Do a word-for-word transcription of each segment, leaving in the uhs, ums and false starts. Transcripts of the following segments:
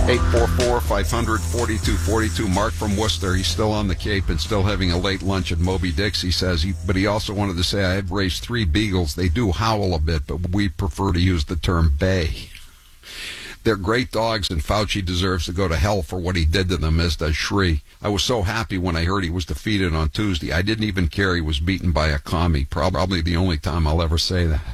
eight four four, five hundred, forty-two forty-two. Mark from Worcester. He's still on the Cape and still having a late lunch at Moby Dick's, he says. He, but he also wanted to say, I've raised three beagles. They do howl a bit, but we prefer to use the term bay. They're great dogs, and Fauci deserves to go to hell for what he did to them, as does Shri. I was so happy when I heard he was defeated on Tuesday. I didn't even care he was beaten by a commie. Probably the only time I'll ever say that.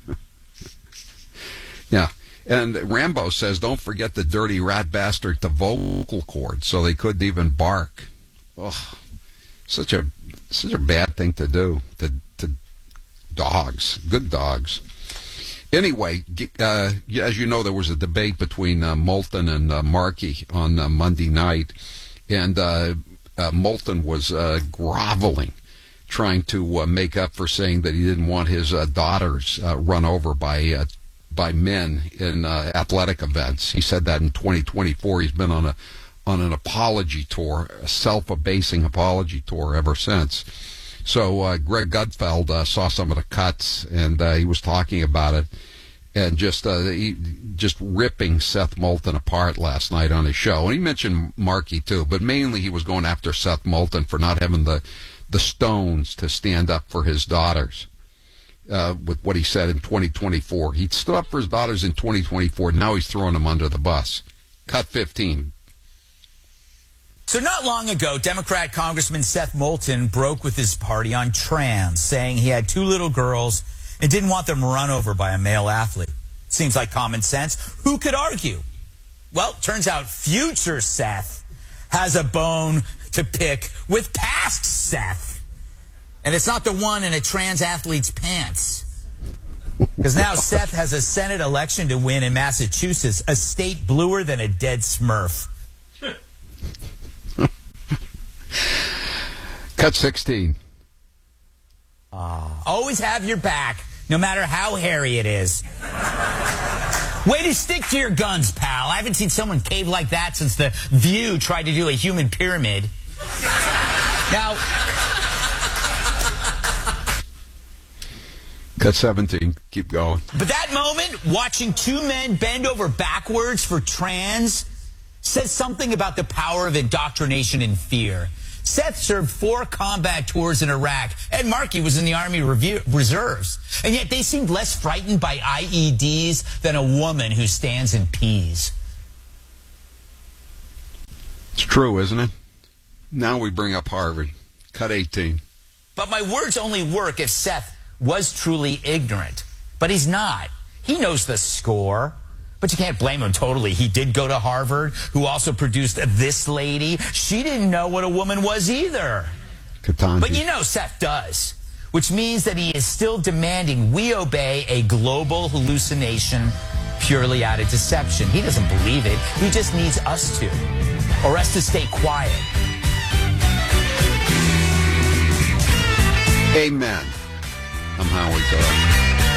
Yeah. And Rambo says, don't forget the dirty rat bastard to vocal cord, so they couldn't even bark. Ugh. Such a such a bad thing to do to, to dogs, good dogs. Anyway, uh, as you know, there was a debate between uh, Moulton and uh, Markey on uh, Monday night, and uh, uh, Moulton was uh, groveling, trying to uh, make up for saying that he didn't want his uh, daughters uh, run over by uh, by men in uh, athletic events. He said that in twenty twenty-four. He's been on a on an apology tour, a self-abasing apology tour ever since. So uh, Greg Gutfeld uh, saw some of the cuts, and uh, he was talking about it, and just uh, he, just ripping Seth Moulton apart last night on his show. And he mentioned Markey too, but mainly he was going after Seth Moulton for not having the the stones to stand up for his daughters. Uh, with what he said in twenty twenty-four, he stood up for his daughters in twenty twenty-four. Now he's throwing them under the bus. Cut fifteen. So not long ago, Democrat Congressman Seth Moulton broke with his party on trans, saying he had two little girls and didn't want them run over by a male athlete. Seems like common sense. Who could argue? Well, turns out future Seth has a bone to pick with past Seth. And it's not the one in a trans athlete's pants. Because now Seth has a Senate election to win in Massachusetts, a state bluer than a dead Smurf. Cut sixteen. Uh, always have your back, no matter how hairy it is. Way to stick to your guns, pal. I haven't seen someone cave like that since The View tried to do a human pyramid. Now, cut seventeen. Keep going. But that moment, watching two men bend over backwards for trans, says something about the power of indoctrination and fear. Seth served four combat tours in Iraq, and Markey was in the Army Review Reserves. And yet they seemed less frightened by I E Ds than a woman who stands in peas. It's true, isn't it? Now we bring up Harvard. Cut eighteen. But my words only work if Seth was truly ignorant. But he's not. He knows the score. But you can't blame him totally. He did go to Harvard, who also produced this lady. She didn't know what a woman was either. Katanji. But you know Seth does, which means that he is still demanding we obey a global hallucination purely out of deception. He doesn't believe it. He just needs us to, or us to stay quiet. Amen. I'm Howie Carr.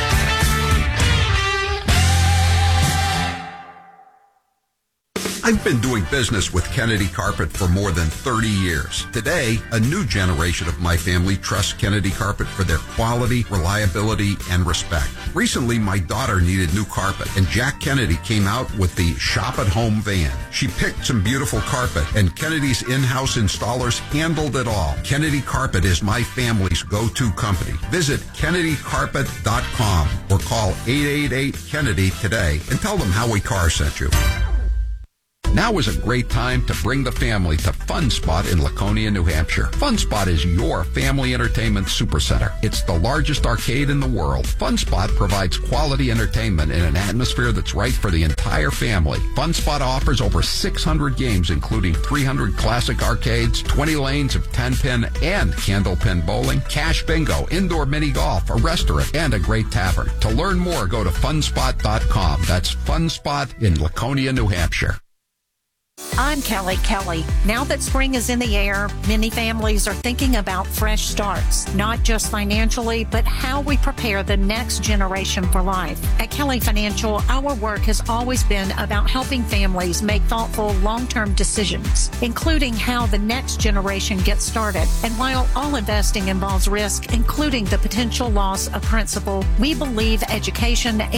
I've been doing business with Kennedy Carpet for more than thirty years. Today, a new generation of my family trusts Kennedy Carpet for their quality, reliability, and respect. Recently, my daughter needed new carpet, and Jack Kennedy came out with the Shop at Home van. She picked some beautiful carpet, and Kennedy's in-house installers handled it all. Kennedy Carpet is my family's go-to company. Visit Kennedy Carpet dot com or call eight eight eight Kennedy today and tell them Howie Carr sent you. Now is a great time to bring the family to Fun Spot in Laconia, New Hampshire. Fun Spot is your family entertainment supercenter. It's the largest arcade in the world. Fun Spot provides quality entertainment in an atmosphere that's right for the entire family. Fun Spot offers over six hundred games, including three hundred classic arcades, twenty lanes of ten-pin and candle-pin bowling, cash bingo, indoor mini golf, a restaurant, and a great tavern. To learn more, go to fun spot dot com. That's Fun Spot in Laconia, New Hampshire. I'm Kelly Kelly. Now that spring is in the air, many families are thinking about fresh starts, not just financially, but how we prepare the next generation for life. At Kelly Financial, our work has always been about helping families make thoughtful, long-term decisions, including how the next generation gets started. And while all investing involves risk, including the potential loss of principal, we believe education